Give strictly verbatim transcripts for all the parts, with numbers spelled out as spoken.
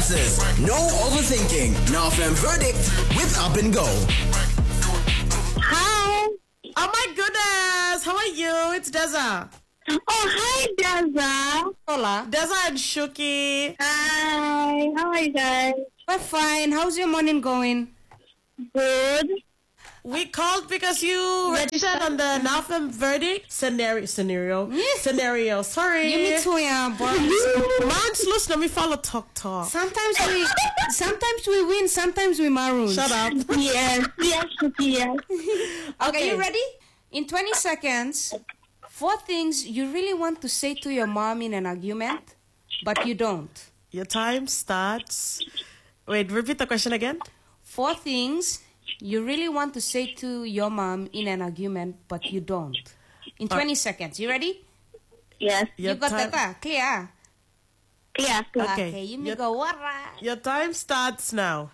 answers, no overthinking. Now F M verdict with Up and Go. Hi. Oh my goodness, how are you? It's Deza. Oh, hi, Deza. Hola. Deza and Shuki. Hi. How are you guys? We're fine. How's your morning going? Good. We called because you registered on the Now F M verdict scenario. Scenario. Scenario. Sorry. You me too, yeah, boy. Man's loose, let me follow talk talk. Sometimes we, sometimes we win, sometimes we maroon. Shut up. Yes. Yes, yes. Okay, you ready? In twenty seconds, four things you really want to say to your mom in an argument, but you don't. Your time starts. Wait, repeat the question again. Four things you really want to say to your mom in an argument, but you don't. In twenty uh, seconds. You ready? Yes. You got time... that? Clear? Clear. Okay, okay you may your... go. What? Your time starts now.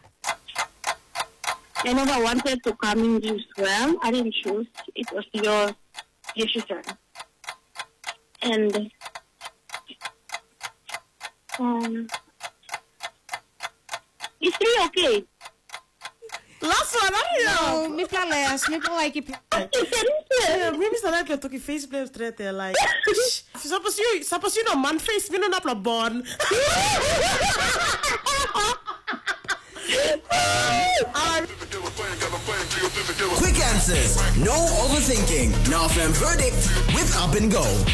I never wanted to come in this well. I didn't choose. It was your decision. And um, is three okay? Last one, I don't know. No, me play less. Me play like it. Yeah, maybe it's like you're talking face blame straight there. Like, suppose you, suppose you know, man face, me no not born. Quick answers, no overthinking. Now F M verdict with Up and Go.